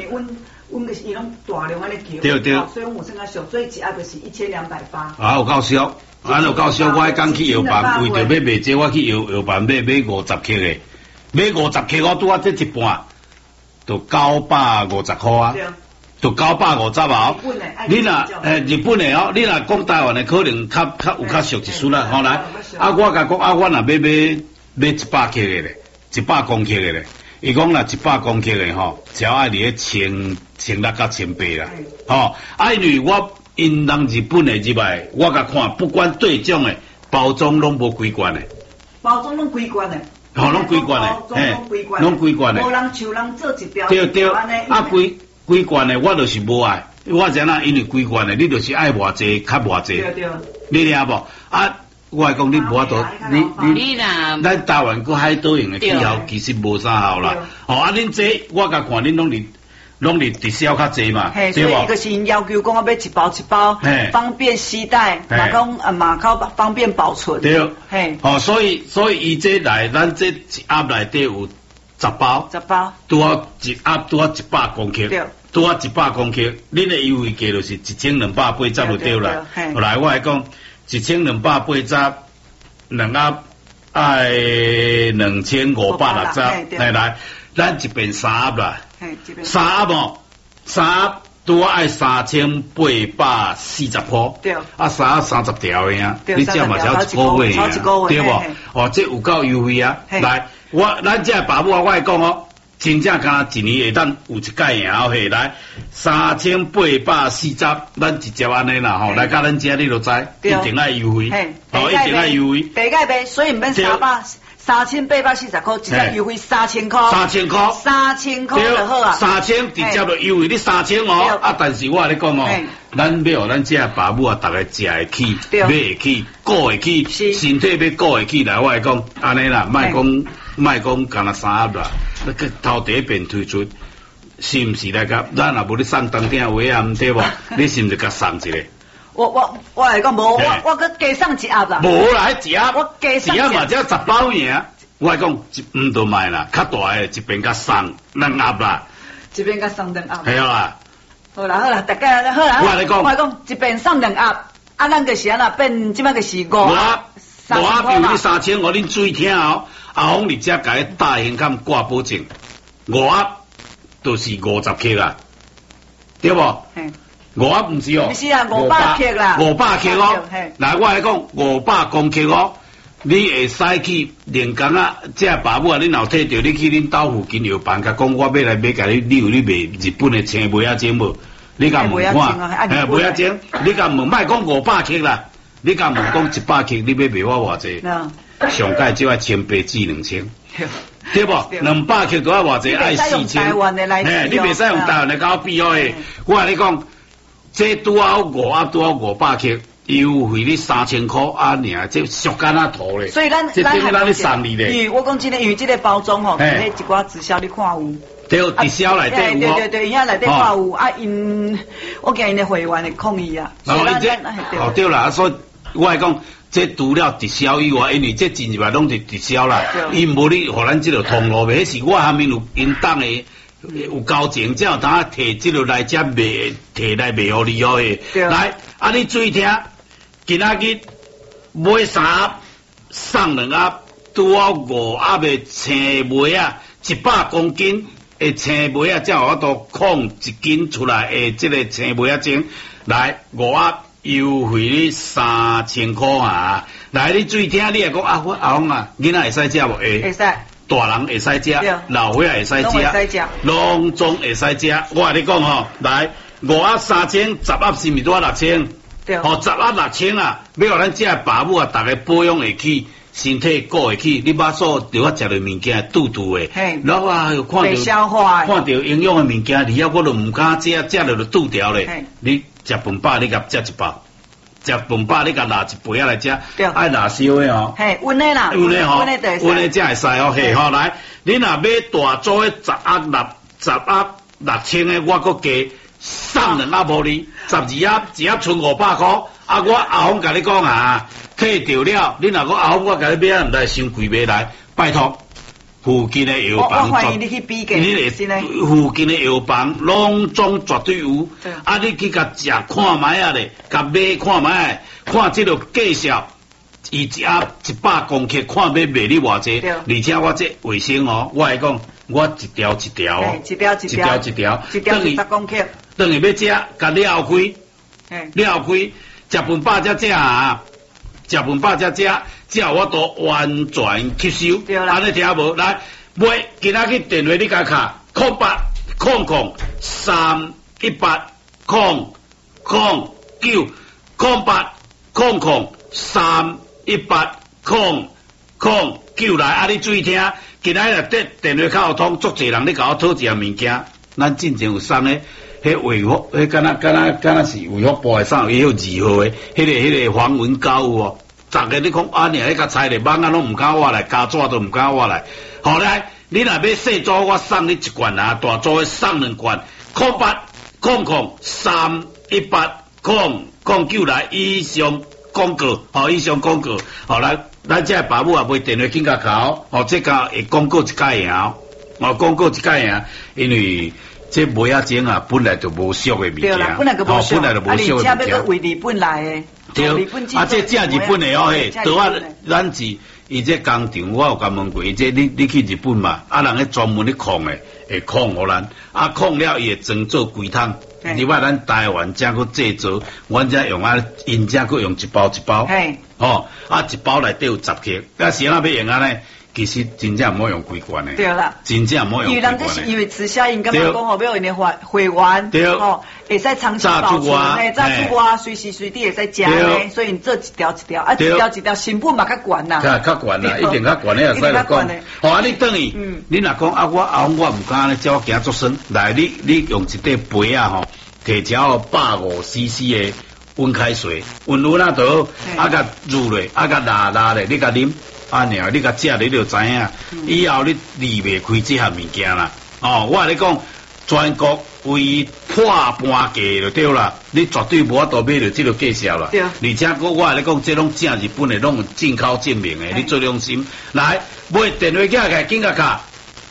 阮就是伊拢大量安尼叫， 对对， 所以我算较俗，所以一盒就是1200巴。 啊，有够俗，有够俗。我迄天去药房，为着要卖这，我去药房买50克的，买50克我拄啊这一半，就950块啊。就950啊！你若日本的哦，你若讲台湾的可能较有较俗一丝啦，吼来。啊，我甲讲啊，我若要100克的咧，100公克的咧。伊讲若100公克的吼，只要爱伫1600到1800啦，吼。啊，因为因人日本的入来，我甲看，不管对种的包装拢无规罐的。 包装拢规罐的。 吼，拢规罐的，嘿，拢规罐的。 无人像人做一条。 对对，啊规罐的我就是无爱，我知影因为规罐的你就是爱偌济，较偌济。 对对。 你听无？啊，我讲你无法度，你咱台湾个海岛用的气候其实无啥好啦。哦，啊，恁这我甲看恁拢伫直销较济嘛， 对无？所以伊个是要求讲要一包一包，方便携带，嘛讲嘛较方便保存。 对。嘿。哦，所以伊这来，咱这一盒内底有10包。10包。拄好一盒拄好100公克。对。拄啊100公克，恁的优惠价就是1280就对啦。后来我来讲1280，两盒爱2560，来，咱一边3盒啦，3盒哦，3盒拄啊爱3840块，对，啊3盒30条的啊，你这嘛才一个月啊，对不？哦，这有够优惠啊！来，咱这爸母啊，我来讲哦。真正敢一年会当有一届赢哦，嘿，来3840，咱直接安尼啦吼，来甲咱遮你就知，一定爱优惠，哦，一定爱优惠，白解卖，所以唔免3840块，直接优惠3000块，3000块就好啊，3000直接就优惠你3000哦，啊，但是我咧讲哦，咱要互咱遮爸母啊，逐个食会起，买会起，顾会起，身体要顾会起来，我来讲安尼啦，莫讲干那3盒啦。那个头第一遍推出，是毋是来甲？咱若无你送当天话啊，毋对无？你是毋是甲送一个？我来讲无，我搁加送一盒啦。无啦，迄一盒，我加送一盒嘛，只10包尔。我来讲，毋都卖啦，较大诶，一边甲送2盒啦。一边甲送2盒。系啦。好啦，大家好啦。我来讲，一边送2盒，啊，咱就是安那变，即摆就是5盒。5盒比如你3000，我恁注意听哦。阿峰，你只甲迄大型坎挂保证，5盒就是50克啦，对无？5盒毋是哦，不是啊，500克啦，500克哦。来，我来讲500公克哦，你会使去连工啊，这爸母啊，恁若摕着，你去恁兜附近药房，甲讲我要来买，甲你有你卖日本的青梅啊精无？你甲问看，梅啊精，你甲问，莫讲500克啦，你甲问讲100克，你要卖我偌济？上界只要1800至2000，对不？200克都要偌济，爱4000。嘿，你袂使用台湾的甲我比哦诶。我甲你讲，这拄好5盒，拄好500克，优惠你3000块啊！尔，这俗干啊图咧。所以咱咧送你咧。我讲真诶，因为这个包装吼，迄一寡直销你看有。对，直销内底有。对，遐内底看有啊，因我惊因的会员会抗议啊。哦，对啦，所以我来讲。这除了直销以外，因为这进入来拢是直销啦，伊无你互咱这个通路卖，迄是我下面有因当的有交情，才有当摕这个来遮卖，摕来卖互你哦诶。来，啊你注意听，今仔日买3盒送2盒，拄好5盒的青梅啊，100公斤的青梅啊，才有法度控1斤出来的这个青梅啊精，来5盒。优惠你3000块啊！来，你注意听，你来讲啊，我阿峰啊，囡仔会使食无？会使，大人会使食，老伙仔会使食，拢总会使食。我甲你讲吼，来5盒3000，10盒是毋是拄啊6000？对，哦，10盒6000啊，要互咱这爸母啊，逐个保养会起，身体顾会起，你把所着我食着物件肚的，然后啊又看到营养的物件，而后我都毋敢食，食了就肚条咧。你食饭饱，你甲食1包。食饭饱，你甲拿一杯来食，爱拿烧的哦。嘿，温的啦，温的吼，温的才会使哦。嘿，吼来，你若买大组的10盒6000的，我搁加送2盒互你，12盒，一盒剩500块。啊，我阿峰甲你讲啊，退掉了，你若讲阿峰我甲你买，毋知伤贵买来，拜托， 附近的药房， 我欢迎你去比价，真诶。 附近的药房拢总绝对有，啊，你去甲食看卖啊咧，甲买看卖，看这个介绍，伊一盒100公克，看买卖你偌济，而且我这卫生哦，我来讲，我一条一条哦， 一条10公克， 等于要食，甲了开，食饭饱才食啊，食饭饱才食。只要我都完全吸收，安尼听无？来，买今仔去电话你甲卡0800380038003809来，啊！你注意听，今仔日电话卡有通，足侪人咧甲我讨一样物件，咱进前有送咧。迄卫福，迄敢若是卫福部的送，伊有2号的，迄个防蚊膏有哦。逐个你讲啊，你迄个菜咧网啊拢唔敢我来，加纸都唔敢我来。后来你若要细组，我送你1罐啊，大组的送2罐。0800380009来以上广告，以上广告。好来，咱这爸母也袂电话紧甲考，这个会广告一家赢广告一家赢，因为。这梅仔精啊，本来就无俗的物件， 本来就无俗的物件， 而且要为日本来的， 对，啊，这正日本的哦嘿，对啊，咱是伊这工厂，我有甲问过，伊这你去日本嘛，啊，人咧专门咧控的，会控互咱，啊，控了伊会装做规桶，另外咱台湾才去制作，阮才用因才去用一包，一包内底有10克，啊，是安怎要用安尼？其实真正唔好用规罐的， 对啦， 真正唔好用规罐的。 因为咱这是因为直销，因感觉讲吼，要因的会员，吼，会使长期保存，炸出外，随时随地会使食咧，所以你做一条，啊，一条成本嘛较悬啦， 较悬啦，一定较悬咧，也使来讲。好啊，你等于，你若讲啊，我唔敢咧，叫我行足酸，来，你用一块杯啊吼，摕条150cc的温开水，温啊倒，啊甲入咧，啊甲拉咧，你甲啉。啊，尔你甲食你就知影，以后你离袂开这项物件啦。我跟你讲，全国为破半价就对啦，你绝对无法度买到这个介绍啦。对，而且我跟你讲，这拢正日本的，拢有进口证明的，你做良心。来，买电话架起紧甲卡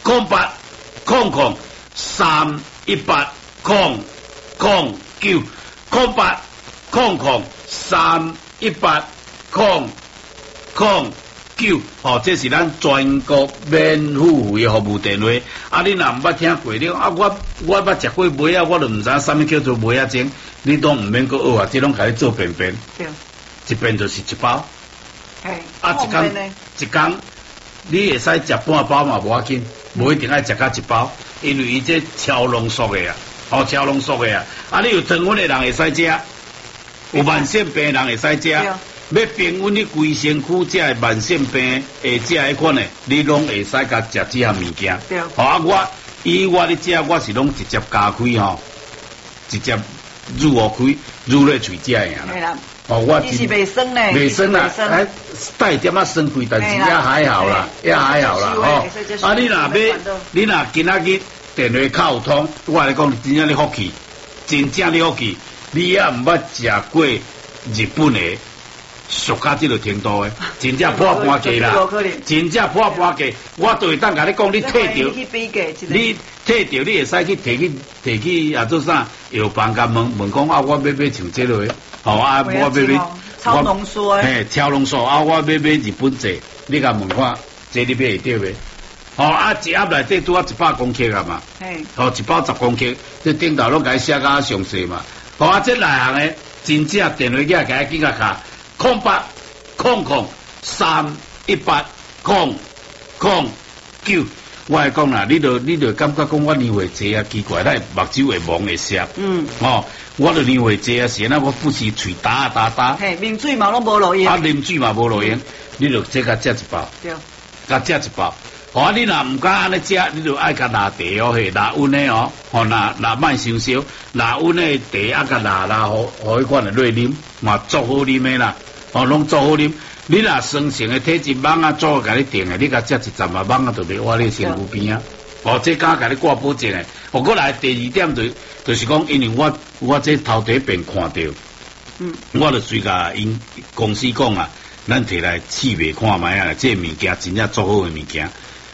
0800380009，0800380009。这是咱全国免付费服务电话。啊，你若唔捌听过了，啊，我捌食过梅啊，我就唔知啥物叫做梅啊精，你都唔免搁学啊，这拢甲你做便。对，一便就是1包。啊，一工，你会使食半包嘛，无要紧，无一定爱食到1包，因为伊这超浓缩的啊，超浓缩的啊。啊，你有糖分的人会使食，有慢性病的人会使食。要平稳你规身躯这慢性病会这迄款的，你拢会使甲食这项物件。对。我以我咧食，我是拢直接加开直接入开，入咧嘴食呀啦。我是袂酸咧， 袂酸啦，带点酸气，但是也还好啦，啊，你若今仔日电话卡有通，我来讲真正你福气，真正你福气，你也唔捌食过日本的。俗到这个程度的，真正破半价啦！真正破半价，我就会当甲你讲，你退掉，你会使去提去啊做啥？药房甲问讲啊，我要像这个，我要超浓缩的，超浓缩啊！我要日本制，你甲问看，这你买会到未？一盒内底拄啊100公克啊嘛，1包10公克，这顶头拢甲伊写甲详细嘛。这内行的真正电话架甲伊紧甲卡。0800380009，我来讲啦，你就感觉讲我年岁济啊，奇怪，咱目睭会蒙会涩。我就年岁济啊，是那我不是嘴打。 啉水嘛拢无路用。 啉水嘛无路用，你就这个食1包。对。甲食1包。你若唔敢安尼食，你就爱甲拿茶哦，拿温的哦，拿卖伤烧，拿温的茶啊，甲拿互迄款的瑞啉，嘛足好啉的啦，拢足好啉。你若生成的体质网啊，做甲你定的，你甲食一站啊，网啊就袂挖你身躯边啊。这敢甲你挂保证的。过来第2点就是讲，因为我这头第一遍看到，我就随甲因公司讲啊，咱摕来试卖看卖啊，这物件真正足好的物件。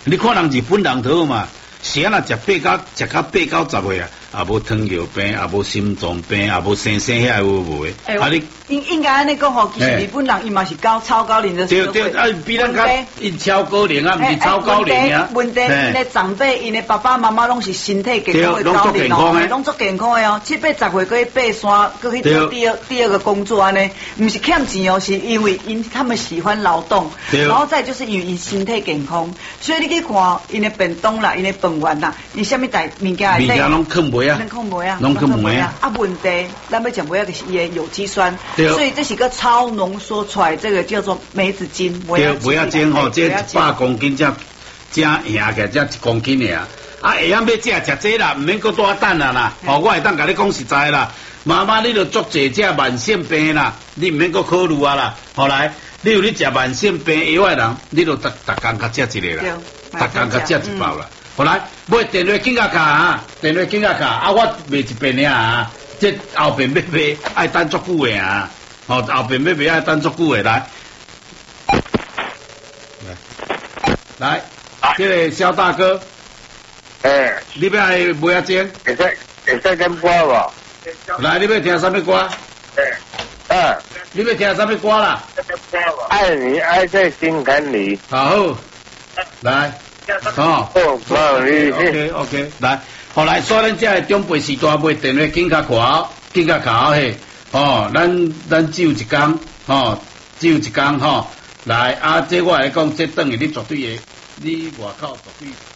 你看人日本人都好嘛，是啊，若食到8到10岁啊，也无糖尿病，也无心脏病，也无生遐有无的。啊你应该安尼讲吼，其实日本人伊嘛是超高龄的社会。 对，啊比咱较因超高龄啊，毋是超高龄啊。 问题因的长辈，因的爸爸妈妈拢是身体健康的高龄哦，拢足健康的哦，7、8、10岁可以爬山，可以做第二个工作安尼，毋是欠钱哦，是因为他们喜欢劳动，然后再就是因为因身体健康，所以你去看因的便当啦，因的饭碗啦，因什么代物件内底拢藏袂啊，拢藏袂啊。 啊，问题咱要讲不要就是伊的有机酸。所以这是个超浓缩出来，这个叫做梅子精。 对，梅子精吼，这100公斤才硬起来，才1公斤的啊。啊，下暗要食这啦，唔免搁多等啦。哦，我会当甲你讲实在啦，妈妈你著足济食慢性病啦，你唔免搁考虑啊啦。后来，你有你食慢性病药的人，你著逐工甲食一个啦，逐工甲食一包啦。后来买电话警察卡啊，啊，我卖一遍尔。这后边要卖，爱等足久的啊！哦，后边要卖爱等足久的来，这个肖大哥，你要爱买啊精？ 会使点歌无？ 来，你要听什么歌？你要听什么歌啦？ 爱你爱在心坎里。 好，来，哦，OK， 来。后来，所以咱这中辈时代买电话警察卡嘿，哦，咱只有一工，吼，来啊，这我来讲，这等于你绝对的，你外口绝对。